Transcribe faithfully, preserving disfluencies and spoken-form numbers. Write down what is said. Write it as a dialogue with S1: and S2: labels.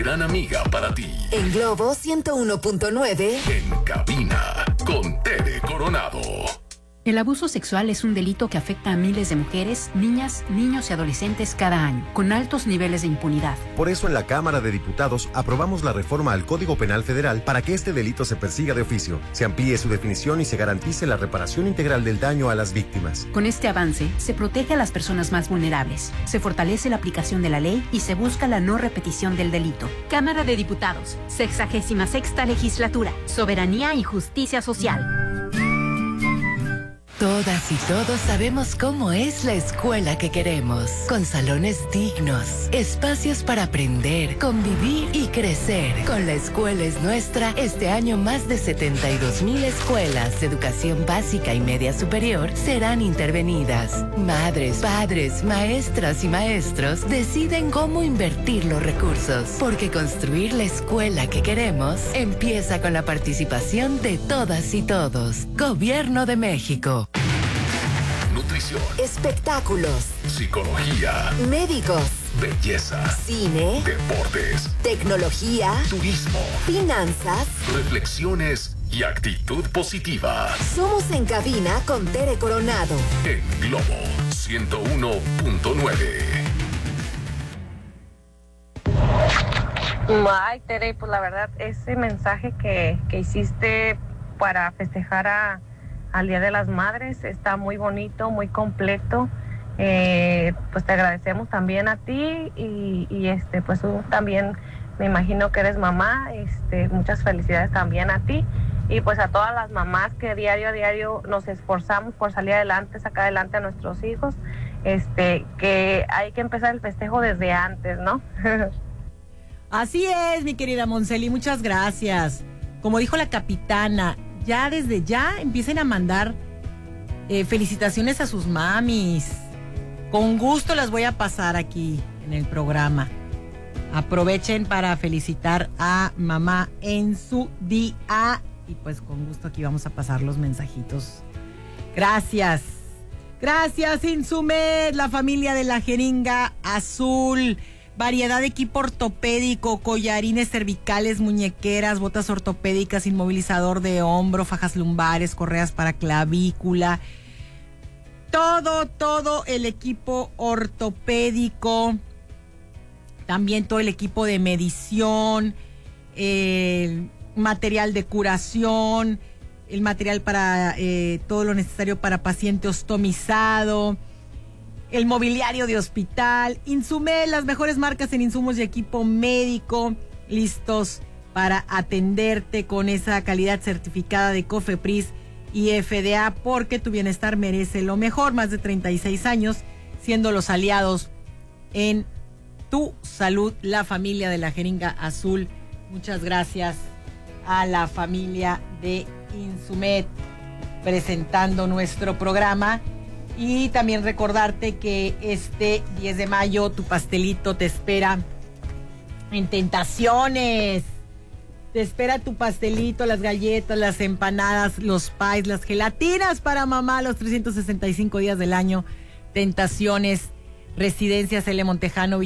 S1: Gran amiga para ti.
S2: En Globo ciento uno punto nueve.
S1: En cabina con Tere Coronado.
S3: El abuso sexual es un delito que afecta a miles de mujeres, niñas, niños y adolescentes cada año, con altos niveles de impunidad.
S4: Por eso en la Cámara de Diputados aprobamos la reforma al Código Penal Federal para que este delito se persiga de oficio, se amplíe su definición y se garantice la reparación integral del daño a las víctimas.
S3: Con este avance, se protege a las personas más vulnerables, se fortalece la aplicación de la ley y se busca la no repetición del delito. Cámara de Diputados, sexagésima sexta legislatura, soberanía y justicia social.
S5: Todas y todos sabemos cómo es la escuela que queremos, con salones dignos, espacios para aprender, convivir y crecer. Con La Escuela es Nuestra, este año más de setenta y dos mil escuelas de educación básica y media superior serán intervenidas. Madres, padres, maestras y maestros deciden cómo invertir los recursos, porque construir la escuela que queremos empieza con la participación de todas y todos. Gobierno de México.
S1: Nutrición,
S2: espectáculos,
S1: psicología,
S2: médicos,
S1: belleza,
S2: cine,
S1: deportes,
S2: tecnología,
S1: turismo,
S2: finanzas,
S1: reflexiones y actitud positiva.
S2: Somos En Cabina con Tere Coronado.
S1: En Globo ciento uno punto nueve.
S6: Ay, Tere, pues la verdad, ese mensaje que, que hiciste para festejar a al Día de las Madres está muy bonito, muy completo. Eh, pues te agradecemos también a ti y, y este pues tú también me imagino que eres mamá. Este, muchas felicidades también a ti y pues a todas las mamás que diario a diario nos esforzamos por salir adelante, sacar adelante a nuestros hijos. Este, que hay que empezar el festejo desde antes, ¿no?
S7: Así es, mi querida Montsely, muchas gracias. Como dijo la capitana, ya desde ya empiecen a mandar eh, felicitaciones a sus mamis. Con gusto las voy a pasar aquí en el programa. Aprovechen para felicitar a mamá en su día. Y pues con gusto aquí vamos a pasar los mensajitos. Gracias. Gracias, Insumed, la familia de la jeringa azul. Variedad de equipo ortopédico, collarines cervicales, muñequeras, botas ortopédicas, inmovilizador de hombro, fajas lumbares, correas para clavícula. Todo, todo el equipo ortopédico. También todo el equipo de medición, el material de curación, el material para eh, todo lo necesario para paciente ostomizado. El mobiliario de hospital, Insumed, las mejores marcas en insumos y equipo médico, listos para atenderte con esa calidad certificada de COFEPRIS y F D A, porque tu bienestar merece lo mejor. Más de treinta y seis años siendo los aliados en tu salud, la familia de la jeringa azul. Muchas gracias a la familia de Insumed presentando nuestro programa. Y también recordarte que este diez de mayo tu pastelito te espera en Tentaciones. Te espera tu pastelito, las galletas, las empanadas, los pies, las gelatinas para mamá los trescientos sesenta y cinco días del año. Tentaciones, Residencias L. Montejano,